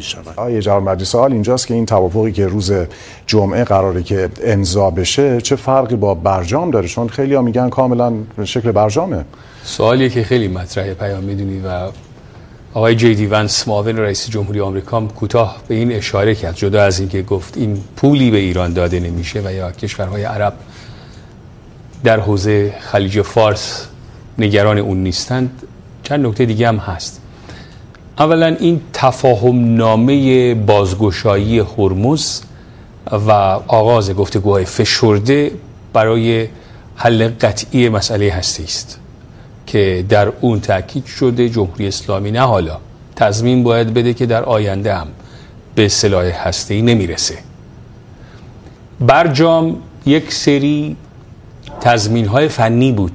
می‌شود. آقای جواد مجدی، سوال اینجاست که این توافقی که روز جمعه قراره که امضا بشه چه فرقی با برجام داره؟ چون خیلی‌ها میگن کاملا شکل برجامه. سوالیه که خیلی مطرحه پیام، میدونی، و آقای جی دی ونس معاون رئیس جمهوری آمریکا کوتاه به این اشاره کرد، جدا از اینکه گفت این پولی به ایران داده نمیشه و یا کشورهای عرب در حوزه خلیج فارس نگران اون نیستند، چند نکته دیگه هم هست. اولا این تفاهم نامه بازگشایی هرمز و آغاز گفتگوهای فشرده برای حل قطعی مسئله هسته است که در اون تاکید شده جمهوری اسلامی نه حالا تضمین باید بده که در آینده هم به سلاح هسته‌ای نمیرسه. برجام یک سری تضمین‌های فنی بود،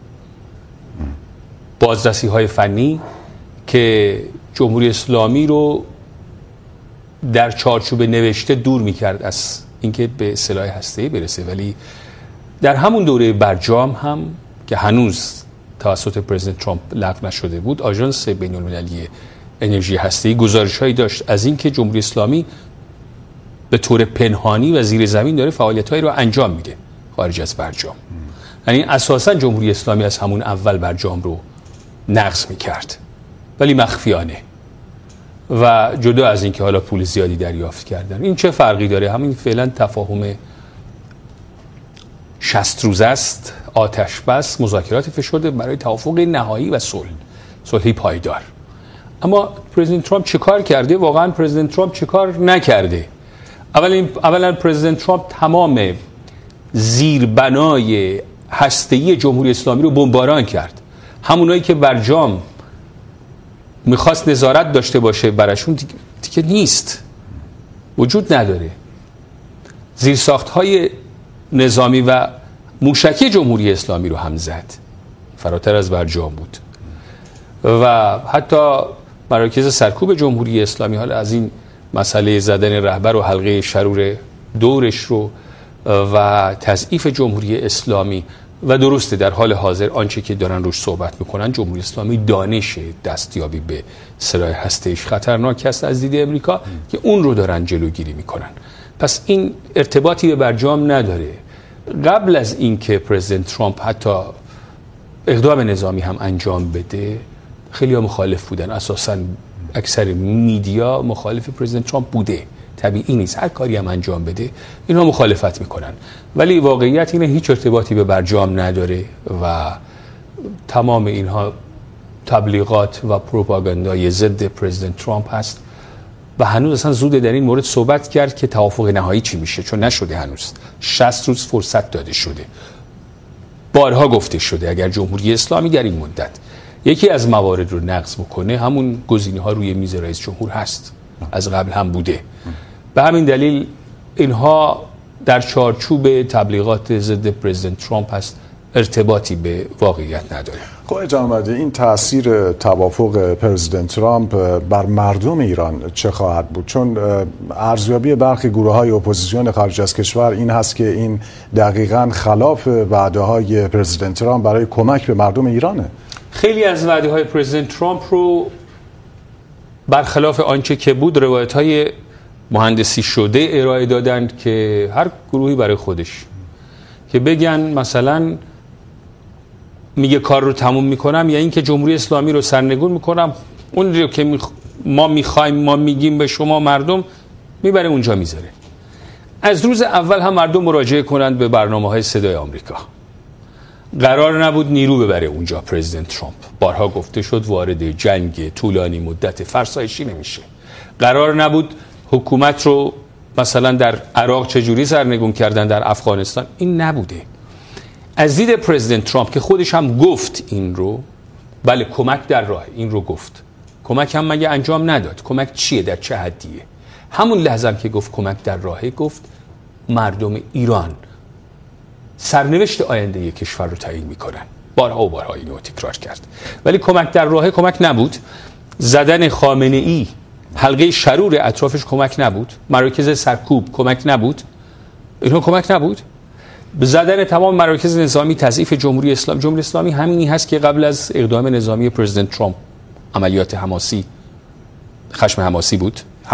بازرسی‌های فنی که جمهوری اسلامی رو در چارچوب نوشته دور می‌کرد از اینکه به سلاح هسته‌ای برسه. ولی در همون دوره برجام هم که هنوز توسط پرزیدنت ترامپ لغو نشده بود، آژانس بین‌المللی انرژی هسته‌ای گزارش‌هایی داشت از اینکه جمهوری اسلامی به طور پنهانی و زیر زمین داره فعالیت‌هایی رو انجام میده خارج از برجام. یعنی اساساً جمهوری اسلامی از همون اول برجام رو نقض می‌کرد، ولی مخفیانه و جدا از اینکه حالا پول زیادی دریافت کردن. این چه فرقی داره؟ همین فعلا تفاهم 60 روزه است، آتش بس، مذاکرات فشرده برای توافق نهایی و صلحی پایدار. اما پرزیدنت ترامپ چه کار کرده؟ واقعا پرزیدنت ترامپ چه کار نکرده؟ اولا پرزیدنت ترامپ تمام زیربنای هسته‌ای جمهوری اسلامی رو بمباران کرد. همونایی که برجام میخواست نظارت داشته باشه براشون دیگه نیست، وجود نداره. زیرساخت‌های نظامی و موشکی جمهوری اسلامی رو هم زد، فراتر از برجام بود. و حتی مراکز سرکوب جمهوری اسلامی حالا از این مسئله زدن رهبر و حلقه شرور دورش رو و تضعیف جمهوری اسلامی و درسته در حال حاضر آنچه که دارن روش صحبت میکنن، جمهوری اسلامی دانش دستیابی به سلاح هسته‌ایش خطرناک است از دید امریکا که اون رو دارن جلوگیری میکنن. پس این ارتباطی به برجام نداره. قبل از اینکه پرزیدنت ترامپ حتی اقدام نظامی هم انجام بده، خیلی ها مخالف بودن. اساساً اکثر میدیا مخالف پرزیدنت ترامپ بوده، طبیعی نیست، هر کاری هم انجام بده اینها مخالفت میکنن. ولی واقعیت اینه هیچ ارتباطی به برجام نداره و تمام اینها تبلیغات و پروپاگاندای ضد پرزیدنت ترامپ هست و هنوز اصلا زوده در این مورد صحبت کرد که توافق نهایی چی میشه، چون نشده هنوز. 60 روز فرصت داده شده. بارها گفته شده اگر جمهوری اسلامی در این مدت یکی از موارد رو نقض بکنه، همون گزینه‌ها روی میز رئیس جمهور هست، از قبل هم بوده. به همین دلیل اینها در چارچوب تبلیغات ضد پرزیدنت ترامپ هست، ارتباطی به واقعیت نداره. خب جناب، این تاثیر توافق پرزیدنت ترامپ بر مردم ایران چه خواهد بود؟ چون ارزیابی برخی گروه‌های اپوزیسیون خارج از کشور این هست که این دقیقاً خلاف وعده‌های پرزیدنت ترامپ برای کمک به مردم ایرانه. خیلی از وعده‌های پرزیدنت ترامپ رو برخلاف آنچه که بود روایت‌های مهندسی شده ارائه دادند که هر گروهی برای خودش که بگن مثلا میگه کار رو تموم میکنم یا اینکه جمهوری اسلامی رو سرنگون میکنم، اون رو که ما میخوایم، ما میگیم به شما مردم، میبره اونجا میذاره. از روز اول هم مردم مراجعه کنند به برنامه‌های صدای آمریکا. قرار نبود نیرو ببره اونجا پرزیدنت ترامپ. بارها گفته شد وارد جنگ طولانی مدت فرسایشی نمیشه. قرار نبود حکومت رو مثلا در عراق چجوری سرنگون کردن، در افغانستان، این نبوده. از دید پرزیدنت ترامپ که خودش هم گفت این رو، بله کمک در راه، این رو گفت. کمک هم مگه انجام نداد؟ کمک چیه؟ در چه حدیه؟ همون لحظه هم که گفت کمک در راهه، گفت مردم ایران سرنوشت آینده یک کشور رو تعیین میکنن. بارها و بارها اینو تکرار کرد. ولی کمک در راهه کمک نبود. زدن خامنه ای، حلقه شرور اطرافش کمک نبود. مراکز سرکوب کمک نبود. اینها کمک نبود. زدن تمام مراکز نظامی، تضعیف جمهوری اسلامی. جمهوری اسلامی همینی هست که قبل از اقدام نظامی پرزیدنت ترامپ عملیات حماسی، خشم حماسی بود.